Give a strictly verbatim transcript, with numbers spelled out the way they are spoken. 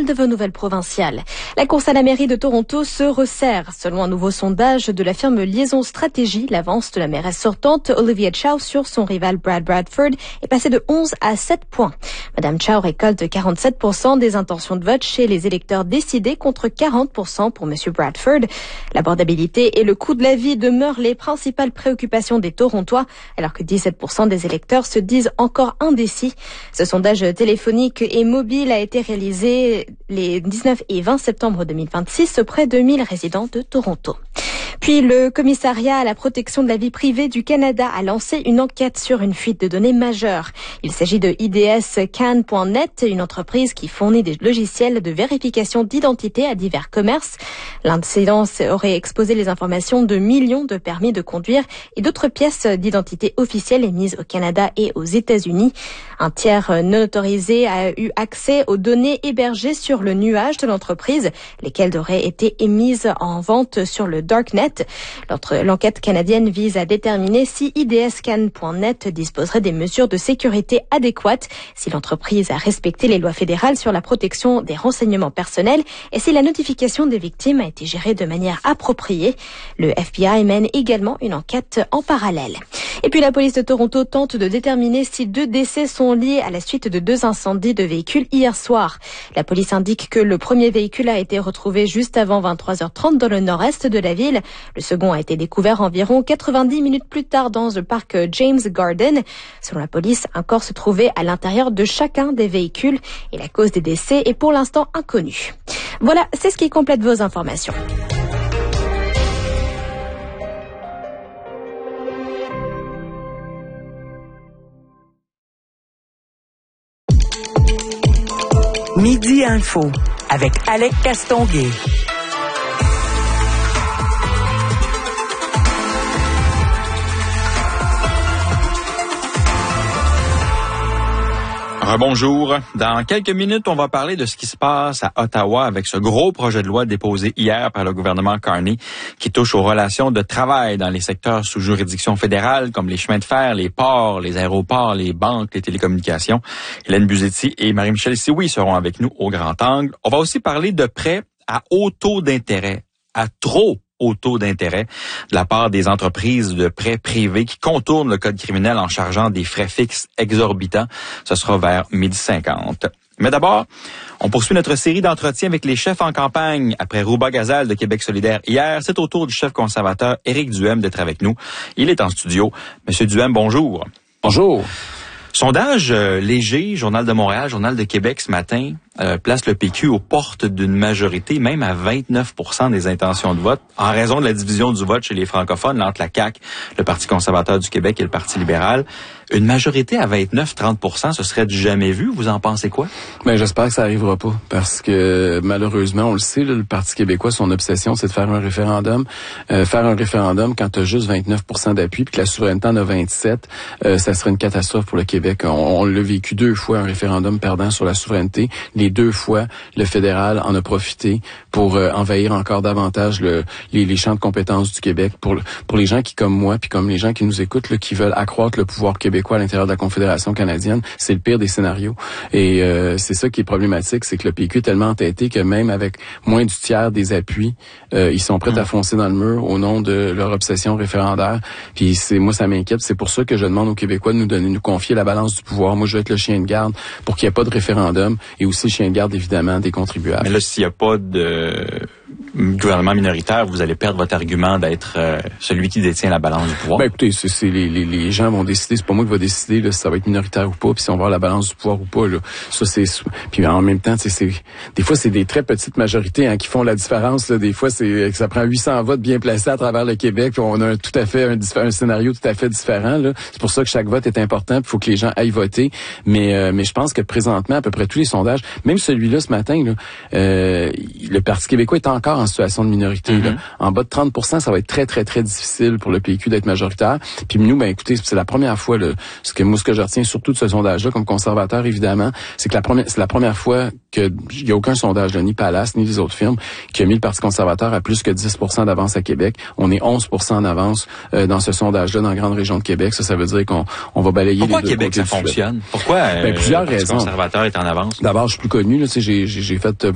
de vos nouvelles provinciales. La course à la mairie de Toronto se resserre. Selon un nouveau sondage de la firme Liaison Stratégie, l'avance de la mairesse sortante Olivia Chow sur son rival Brad Bradford est passée de onze à sept points. Madame Chow récolte quarante-sept pour cent des intentions de vote chez les électeurs décidés contre quarante pour cent pour Monsieur Bradford. L'abordabilité et le coût de la vie demeurent les principales préoccupations des Torontois, alors que dix-sept pour cent des électeurs se disent encore indécis. Ce sondage téléphonique et mobile a été réalisé les dix-neuf et vingt septembre deux mille vingt-six auprès de mille résidents de Toronto. Puis le commissariat à la protection de la vie privée du Canada a lancé une enquête sur une fuite de données majeure. Il s'agit de I D S Can point net, une entreprise qui fournit des logiciels de vérification d'identité à divers commerces. L'incident aurait exposé les informations de millions de permis de conduire et d'autres pièces d'identité officielles émises au Canada et aux États-Unis. Un tiers non autorisé a eu accès aux données hébergées sur le nuage de l'entreprise, lesquelles auraient été émises en vente sur le Darknet. L'enquête canadienne vise à déterminer si I D S Can point net disposerait des mesures de sécurité adéquates, si l'entreprise a respecté les lois fédérales sur la protection des renseignements personnels et si la notification des victimes a été gérée de manière appropriée. Le F B I mène également une enquête en parallèle. Et puis la police de Toronto tente de déterminer si deux décès sont liés à la suite de deux incendies de véhicules hier soir. La police indique que le premier véhicule a été retrouvé juste avant vingt-trois heures trente dans le nord-est de la ville. Le second a été découvert environ quatre-vingt-dix minutes plus tard dans le parc James Garden. Selon la police, un corps se trouvait à l'intérieur de chacun des véhicules et la cause des décès est pour l'instant inconnue. Voilà, c'est ce qui complète vos informations. Midi Info avec Alec Castonguay. Bonjour. Dans quelques minutes, on va parler de ce qui se passe à Ottawa avec ce gros projet de loi déposé hier par le gouvernement Carney qui touche aux relations de travail dans les secteurs sous juridiction fédérale comme les chemins de fer, les ports, les aéroports, les banques, les télécommunications. Hélène Buzetti et Marie-Michel Sioui seront avec nous au Grand Angle. On va aussi parler de prêts à haut taux d'intérêt, à trop au taux d'intérêt de la part des entreprises de prêts privés qui contournent le code criminel en chargeant des frais fixes exorbitants. Ce sera vers midi cinquante. Mais d'abord, on poursuit notre série d'entretiens avec les chefs en campagne. Après Rouba Gazal de Québec solidaire hier, c'est au tour du chef conservateur Éric Duhem d'être avec nous. Il est en studio. Monsieur Duhem, bonjour. Bonjour. Sondage euh, léger, Journal de Montréal, Journal de Québec ce matin, euh, place le P Q aux portes d'une majorité, même à vingt-neuf pour cent des intentions de vote, en raison de la division du vote chez les francophones entre la C A Q, le Parti conservateur du Québec et le Parti libéral. Une majorité à vingt-neuf à trente pour cent, ce serait du jamais vu. Vous en pensez quoi? Ben, j'espère que ça arrivera pas, parce que malheureusement, on le sait, là, le Parti québécois, son obsession, c'est de faire un référendum. Euh, faire un référendum quand tu as juste vingt-neuf pour cent d'appui, puis que la souveraineté en a vingt-sept, euh, ça serait une catastrophe pour le Québec. On, on l'a vécu deux fois, un référendum perdant sur la souveraineté. Les deux fois, le fédéral en a profité pour euh, envahir encore davantage le, les, les champs de compétences du Québec. Pour, pour les gens qui, comme moi, puis comme les gens qui nous écoutent, là, qui veulent accroître le pouvoir québécois à l'intérieur de la Confédération canadienne, c'est le pire des scénarios. Et euh, c'est ça qui est problématique, c'est que le P Q est tellement entêté que même avec moins du tiers des appuis, euh, ils sont prêts mmh. à foncer dans le mur au nom de leur obsession référendaire. Puis c'est moi, ça m'inquiète. C'est pour ça que je demande aux Québécois de nous donner, nous confier la balance du pouvoir. Moi, je vais être le chien de garde pour qu'il n'y ait pas de référendum et aussi le chien de garde, évidemment, des contribuables. Mais là, s'il n'y a pas de gouvernement minoritaire, vous allez perdre votre argument d'être euh, celui qui détient la balance du pouvoir. Ben écoutez, c'est, c'est les, les, les gens vont décider, c'est pas moi qui va décider là, si ça va être minoritaire ou pas, puis si on va avoir la balance du pouvoir ou pas. Là. Ça, c'est. Puis en même temps, c'est, c'est des fois c'est des très petites majorités hein, qui font la différence. Là. Des fois, c'est ça prend huit cents votes bien placés à travers le Québec, puis on a un, tout à fait un, un scénario tout à fait différent. Là. C'est pour ça que chaque vote est important, il faut que les gens aillent voter. Mais euh, mais je pense que présentement, à peu près tous les sondages, même celui-là ce matin, là, euh, le Parti québécois est encore en situation de minorité. Mm-hmm. Là. En bas de trente pour cent, ça va être très, très, très difficile pour le P Q d'être majoritaire. Puis nous, ben écoutez, c'est la première fois, là, ce que moi, ce que je retiens surtout de ce sondage-là, comme conservateur, évidemment, c'est que la première, c'est la première fois qu'il n'y a aucun sondage, là, ni Palace, ni les autres firmes, qui a mis le Parti conservateur à plus que dix pour cent d'avance à Québec. On est onze pour cent en avance euh, dans ce sondage-là, dans la grande région de Québec. Ça, ça veut dire qu'on on va balayer Pourquoi les deux Québec, ça fonctionne? Pourquoi euh, ben, plusieurs le Parti raisons. conservateur est en avance? D'abord, je suis plus connu, là, tu sais, j'ai, j'ai, j'ai fait